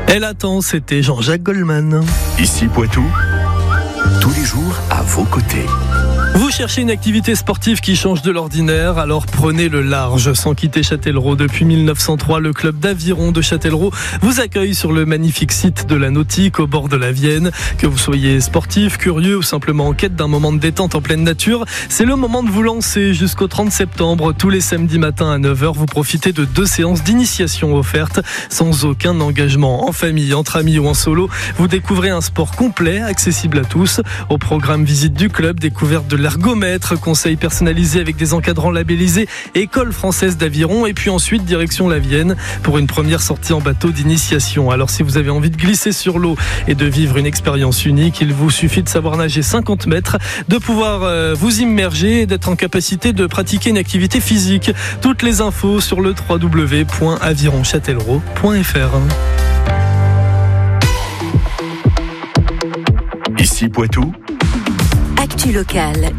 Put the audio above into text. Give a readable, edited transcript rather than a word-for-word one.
Elle attend, c'était Jean-Jacques Goldman. Ici Poitou, tous les jours à vos côtés. Vous cherchez une activité sportive qui change de l'ordinaire, alors prenez le large. Sans quitter Châtellerault depuis 1903, le club d'aviron de Châtellerault vous accueille sur le magnifique site de la Nautique au bord de la Vienne. Que vous soyez sportif, curieux ou simplement en quête d'un moment de détente en pleine nature, c'est le moment de vous lancer. Jusqu'au 30 septembre, tous les samedis matins à 9h, vous profitez de 2 séances d'initiation offertes sans aucun engagement. En famille, entre amis ou en solo, vous découvrez un sport complet, accessible à tous. Au programme visite du club, découverte de l'ergomètre, conseils personnalisés avec des encadrants labellisés, école française d'aviron, et puis ensuite direction la Vienne pour une première sortie en bateau d'initiation. Alors si vous avez envie de glisser sur l'eau et de vivre une expérience unique, il vous suffit de savoir nager 50 mètres, de pouvoir vous immerger et d'être en capacité de pratiquer une activité physique. Toutes les infos sur le www.avironchâtellerault.fr. Ici Poitou, Actu locale,